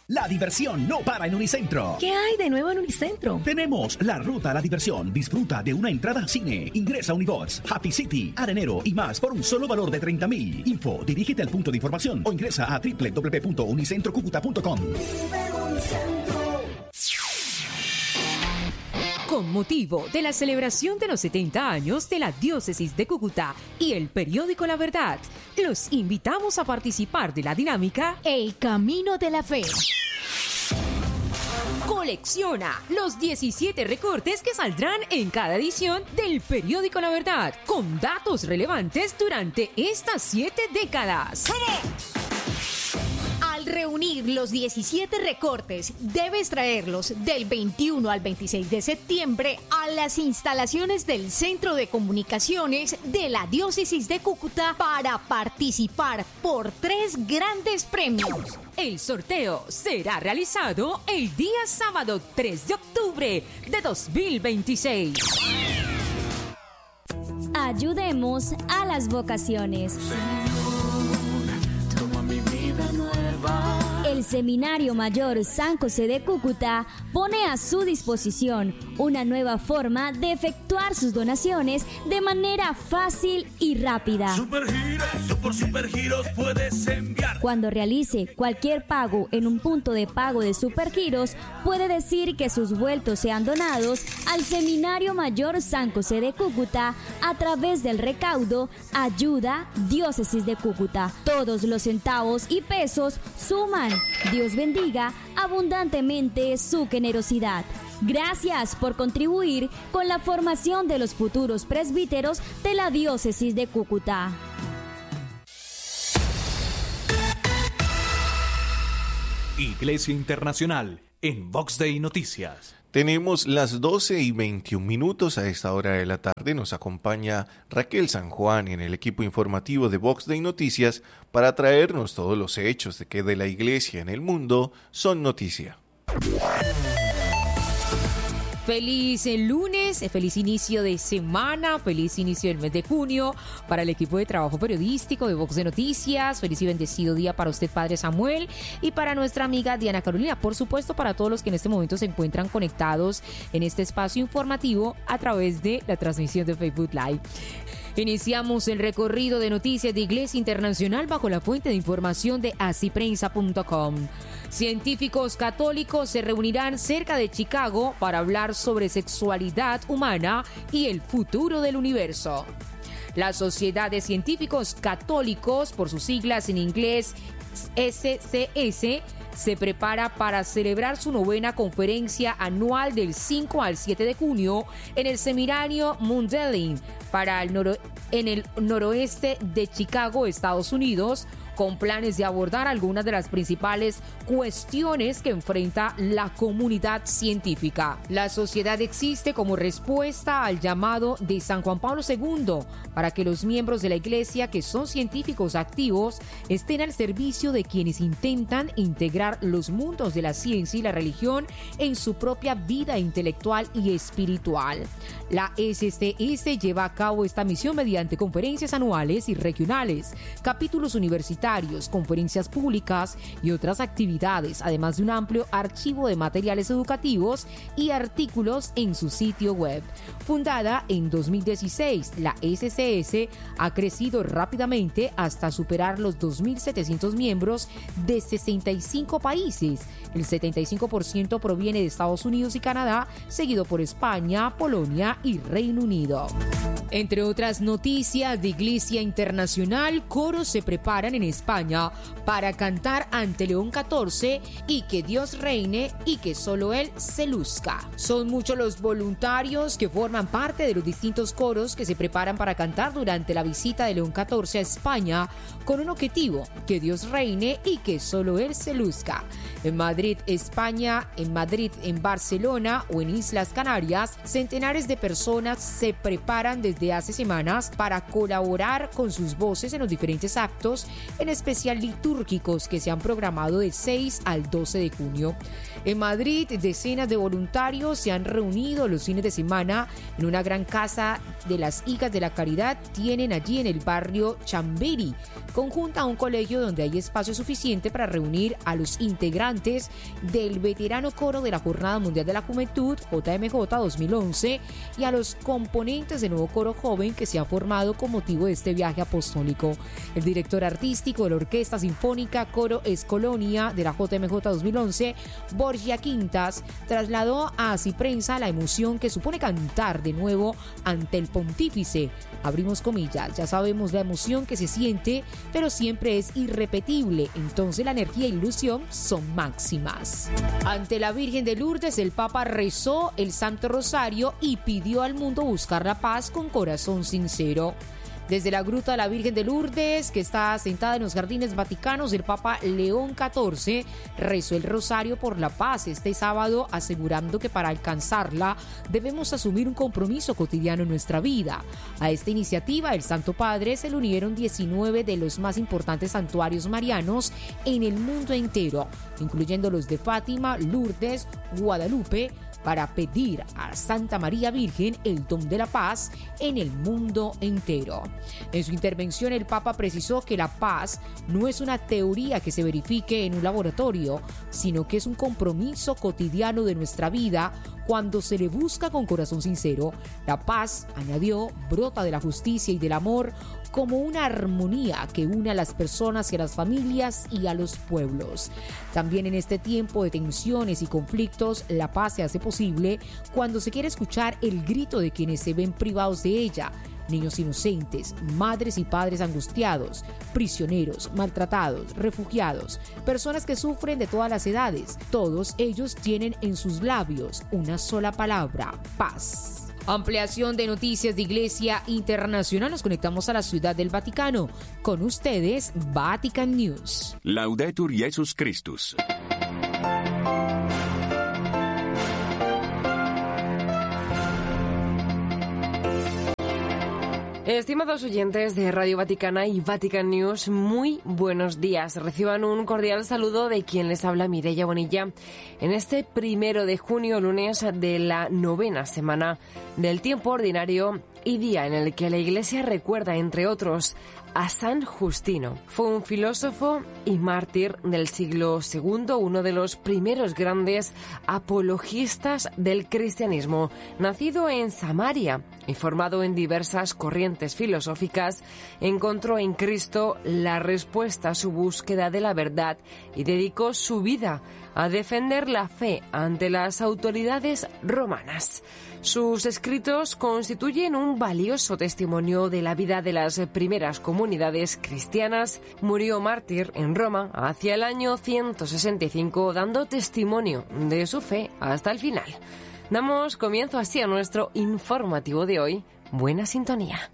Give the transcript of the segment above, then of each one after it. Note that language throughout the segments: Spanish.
La diversión no para en Unicentro. ¿Qué hay de nuevo en Unicentro? Tenemos la ruta a la diversión. Disfruta de una entrada a cine. Ingresa a Unibox, Happy City, Arenero y más por un solo valor de 30.000. Info, dirígete al punto de información o ingresa a www.unicentrocucuta.com. Con motivo de la celebración de los 70 años de la Diócesis de Cúcuta y el periódico La Verdad, los invitamos a participar de la dinámica El Camino de la Fe. Colecciona los 17 recortes que saldrán en cada edición del periódico La Verdad, con datos relevantes durante estas 7 décadas. Al reunir los 17 recortes, debes traerlos del 21 al 26 de septiembre a las instalaciones del Centro de Comunicaciones de la Diócesis de Cúcuta para participar por 3 grandes premios. El sorteo será realizado el día sábado 3 de octubre de 2026. Ayudemos a las vocaciones. El Seminario Mayor San José de Cúcuta pone a su disposición una nueva forma de efectuar sus donaciones de manera fácil y rápida. Supergiros puedes enviar. Cuando realice cualquier pago en un punto de pago de Supergiros, puede decir que sus vueltos sean donados al Seminario Mayor San José de Cúcuta a través del recaudo Ayuda Diócesis de Cúcuta. Todos los centavos y pesos suman. Dios bendiga abundantemente su generosidad. Gracias por contribuir con la formación de los futuros presbíteros de la Diócesis de Cúcuta. Iglesia Internacional en Vox Day Noticias. Tenemos las 12:21 a esta hora de la tarde. Nos acompaña Raquel San Juan en el equipo informativo de Vox Day Noticias para traernos todos los hechos de que de la iglesia en el mundo son noticia. Feliz lunes, feliz inicio de semana, feliz inicio del mes de junio para el equipo de trabajo periodístico de Vox de Noticias. Feliz y bendecido día para usted, Padre Samuel, y para nuestra amiga Diana Carolina. Por supuesto, para todos los que en este momento se encuentran conectados en este espacio informativo a través de la transmisión de Facebook Live. Iniciamos el recorrido de noticias de Iglesia Internacional bajo la fuente de información de asiprensa.com. Científicos católicos se reunirán cerca de Chicago para hablar sobre sexualidad humana y el futuro del universo. La Sociedad de Científicos Católicos, por sus siglas en inglés SCS, se prepara para celebrar su 9ª conferencia anual del 5 al 7 de junio en el Seminario Mundelin en el noroeste de Chicago, Estados Unidos, con planes de abordar algunas de las principales cuestiones que enfrenta la comunidad científica. La sociedad existe como respuesta al llamado de San Juan Pablo II para que los miembros de la Iglesia que son científicos activos estén al servicio de quienes intentan integrar los mundos de la ciencia y la religión en su propia vida intelectual y espiritual. La SCS lleva a cabo esta misión mediante conferencias anuales y regionales, capítulos universitarios, conferencias públicas y otras actividades, además de un amplio archivo de materiales educativos y artículos en su sitio web. Fundada en 2016, la SCS ha crecido rápidamente hasta superar los 2.700 miembros de 65 países. El 75% proviene de Estados Unidos y Canadá, seguido por España, Polonia y Reino Unido. Entre otras noticias de Iglesia Internacional, coros se preparan en España para cantar ante León XIV y que Dios reine y que solo Él se luzca. Son muchos los voluntarios que forman parte de los distintos coros que se preparan para cantar durante la visita de León XIV a España con un objetivo, que Dios reine y que solo Él se luzca. En Madrid, España, en Barcelona o en Islas Canarias, centenares de personas se preparan desde hace semanas para colaborar con sus voces en los diferentes actos, en especial litúrgicos, que se han programado del 6 al 12 de junio. En Madrid, decenas de voluntarios se han reunido los fines de semana en una gran casa de las Hijas de la Caridad. Tienen allí en el barrio Chamberí, conjunta a un colegio donde hay espacio suficiente para reunir a los integrantes integrantes del veterano coro de la Jornada Mundial de la Juventud, JMJ 2011, y a los componentes del nuevo coro joven que se ha formado con motivo de este viaje apostólico. El director artístico de la Orquesta Sinfónica Coro Escolonia de la JMJ 2011, Borgia Quintas, trasladó a Ciprensa la emoción que supone cantar de nuevo ante el pontífice. Abrimos comillas, ya sabemos la emoción que se siente, pero siempre es irrepetible, entonces la energía e ilusión son máximas. Ante la Virgen de Lourdes, el Papa rezó el Santo Rosario y pidió al mundo buscar la paz con corazón sincero. Desde la Gruta de la Virgen de Lourdes, que está sentada en los Jardines Vaticanos, el Papa León XIV rezó el rosario por la paz este sábado, asegurando que para alcanzarla debemos asumir un compromiso cotidiano en nuestra vida. A esta iniciativa del Santo Padre se le unieron 19 de los más importantes santuarios marianos en el mundo entero, incluyendo los de Fátima, Lourdes, Guadalupe, para pedir a Santa María Virgen el don de la paz en el mundo entero. En su intervención, el Papa precisó que la paz no es una teoría que se verifique en un laboratorio, sino que es un compromiso cotidiano de nuestra vida cuando se le busca con corazón sincero. La paz, añadió, brota de la justicia y del amor como una armonía que une a las personas y a las familias y a los pueblos. También en este tiempo de tensiones y conflictos, la paz se hace posible cuando se quiere escuchar el grito de quienes se ven privados de ella: niños inocentes, madres y padres angustiados, prisioneros, maltratados, refugiados, personas que sufren de todas las edades. Todos ellos tienen en sus labios una sola palabra: paz. Ampliación de noticias de Iglesia Internacional. Nos conectamos a la Ciudad del Vaticano. Con ustedes, Vatican News. Laudetur Jesus Christus. Estimados oyentes de Radio Vaticana y Vatican News, muy buenos días. Reciban un cordial saludo de quien les habla, Mireia Bonilla, en este 1 de junio, lunes de la 9ª semana del tiempo ordinario y día en el que la Iglesia recuerda, entre otros, a San Justino. Fue un filósofo y mártir del siglo II, uno de los primeros grandes apologistas del cristianismo. Nacido en Samaria y formado en diversas corrientes filosóficas, encontró en Cristo la respuesta a su búsqueda de la verdad y dedicó su vida a defender la fe ante las autoridades romanas. Sus escritos constituyen un valioso testimonio de la vida de las primeras comunidades cristianas. Murió mártir en Roma hacia el año 165, dando testimonio de su fe hasta el final. Damos comienzo así a nuestro informativo de hoy. Buena sintonía.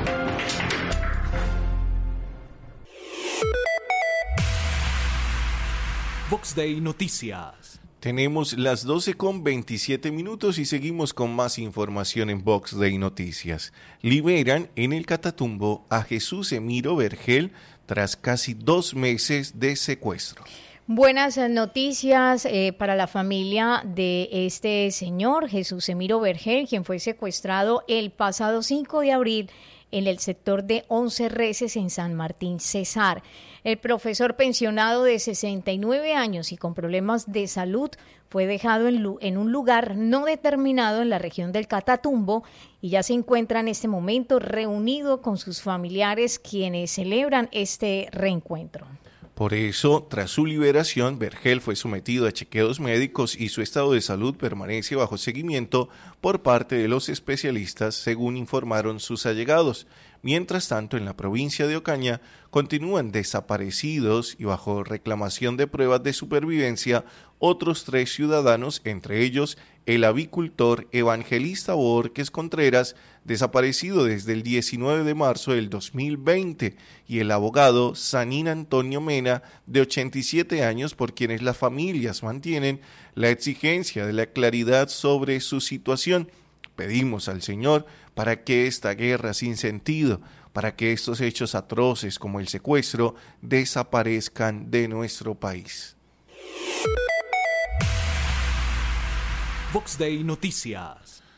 Vox Day Noticias. Tenemos las 12:27 y seguimos con más información en Vox Day Noticias. Liberan en el Catatumbo a Jesús Emiro Vergel tras casi 2 meses de secuestro. Buenas noticias para la familia de este señor, Jesús Emiro Vergel, quien fue secuestrado el pasado 5 de abril en el sector de 11 Reses en San Martín, Cesar. El profesor pensionado de 69 años y con problemas de salud fue dejado en un lugar no determinado en la región del Catatumbo y ya se encuentra en este momento reunido con sus familiares, quienes celebran este reencuentro. Por eso, tras su liberación, Vergel fue sometido a chequeos médicos y su estado de salud permanece bajo seguimiento por parte de los especialistas, según informaron sus allegados. Mientras tanto, en la provincia de Ocaña continúan desaparecidos y bajo reclamación de pruebas de supervivencia otros 3 ciudadanos, entre ellos el avicultor Evangelista Borges Contreras, desaparecido desde el 19 de marzo del 2020, y el abogado Sanín Antonio Mena, de 87 años, por quienes las familias mantienen la exigencia de la claridad sobre su situación. Pedimos al Señor para que esta guerra sin sentido, para que estos hechos atroces como el secuestro desaparezcan de nuestro país. Vox Day Noticias.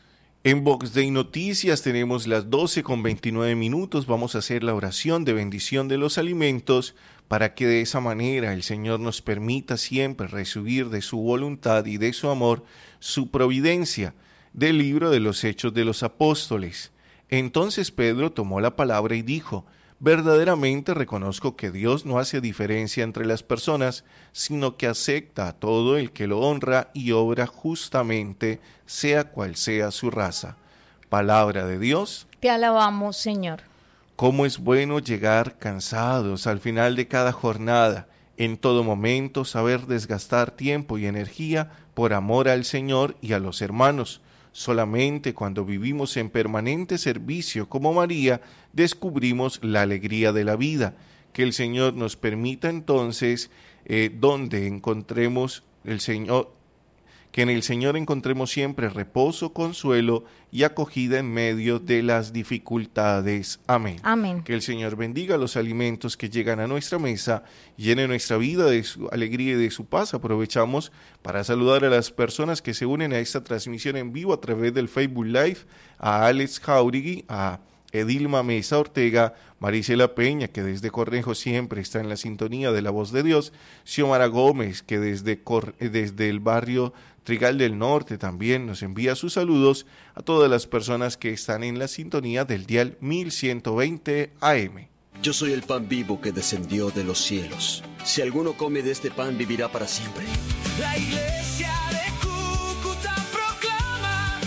En Vox Day Noticias tenemos las 12:29. Vamos a hacer la oración de bendición de los alimentos para que de esa manera el Señor nos permita siempre recibir de su voluntad y de su amor su providencia. Del libro de los Hechos de los Apóstoles. Entonces Pedro tomó la palabra y dijo: verdaderamente reconozco que Dios no hace diferencia entre las personas, sino que acepta a todo el que lo honra y obra justamente, sea cual sea su raza. Palabra de Dios. Te alabamos, Señor. Cómo es bueno llegar cansados al final de cada jornada, en todo momento saber desgastar tiempo y energía por amor al Señor y a los hermanos. Solamente cuando vivimos en permanente servicio como María, descubrimos la alegría de la vida. Que el Señor nos permita entonces, donde encontremos el Señor, que en el Señor encontremos siempre reposo, consuelo y acogida en medio de las dificultades. Amén. Amén. Que el Señor bendiga los alimentos que llegan a nuestra mesa, llene nuestra vida de su alegría y de su paz. Aprovechamos para saludar a las personas que se unen a esta transmisión en vivo a través del Facebook Live, a Alex Jauregui, a Edilma Mesa Ortega, Marisela Peña, que desde Cornejo siempre está en la sintonía de la voz de Dios, Xiomara Gómez, que desde el barrio Trigal del Norte también nos envía sus saludos, a todas las personas que están en la sintonía del dial 1120 AM. Yo soy el pan vivo que descendió de los cielos. Si alguno come de este pan, vivirá para siempre. La iglesia de Cúcuta proclama: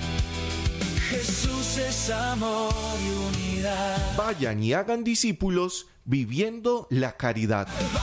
Jesús es amor y unidad. Vayan y hagan discípulos viviendo la caridad.